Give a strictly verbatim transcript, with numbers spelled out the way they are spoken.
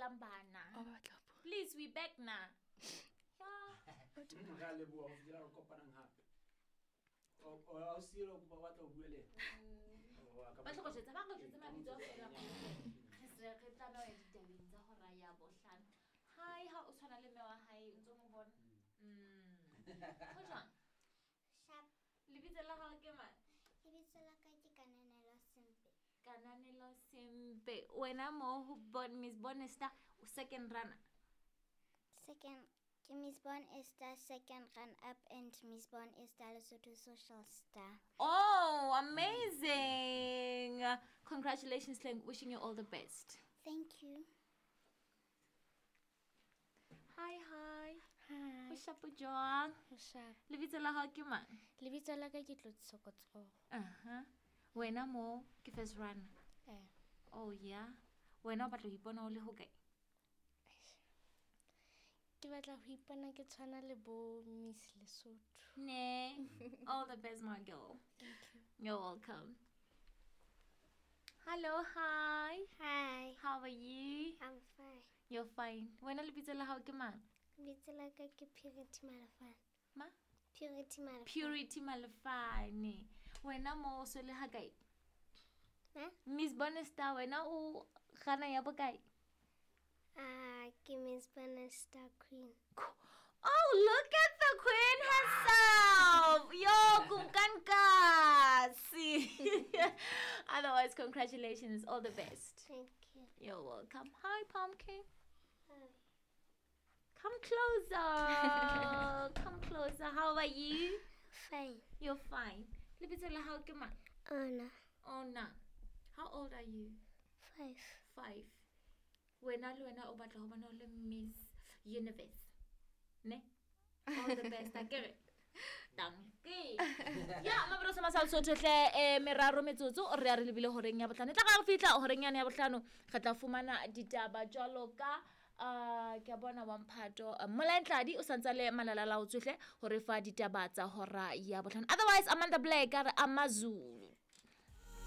batlang bana. Please, we back na. Yeah. Ga le bua o dira go kopanang hape. O o silo go ba batla go bua le. Ba tlo go tsetsa ba go tsetsa mabitso a fela. Re re tla no e ditabeng tsa go raya bohlano. Hi, ha o tshwana le me wa hae ntse mo bona. Mm. Go jang? Sharp. Lebitso la gago ke mang? Lebitso la ka ke Kananelo Simpe. Kananelo Simpe. Wena mo ho bon Miss Bonesta o second runner. Second, Miss Bon Esther second run up and Miss Bon Esther Lesotho social star. Oh, amazing! Congratulations, Len. Wishing you all the best. Thank you. Hi, hi. Hi. What's up, John? What's up? Lebitso la gago ke mang? Lebitso la ka ke Tlotsokotso. Uh-huh. Wena mo ke first runner. Eh. Oh, yeah. Wena o batla ho ipona o le hokae? Ke batla ho ipona ke tshwana le bo Miss Lesotho. Ne. All the best, my girl. Thank you. You're welcome. Hello, hi. Hi. How are you? I'm fine. You're fine. Wena lebitso la gago ke mang? Lebitso la ka ke Purity Malafane. Ma? Purity Malafane. Purity Malafane. Wena mo so le hakae? Ha? Miss Bonesta, wena o gana ya bokae? Ah, ke Miss Bonesta Queen. Oh, look at the queen herself! Yo, kukankasi! Otherwise, congratulations. All the best. Thank you. You're welcome. Hi, Pumpkin. Hi. Come closer. Come closer. How are you? Fine. You're fine. Lebitso la hao ke mang? Anna. Oh, na. How old are you? Five. Five. Wena le wena o batla ho bana o le Miss Universe. Ne? All the best. Akere. Danke. Ya, mabro sa masal so tle e meraro metsotso re a re lebile horeng ya botlano. Tla ga go fitla horeng ya botlano. Re tla fumana ditaba jwalo ka uh ke bona wa Mphato Molantladi o santsa le malala la o tsohle hore fa ditaba tsa hora ya botlano. Otherwise Amanda Black are Amazulu.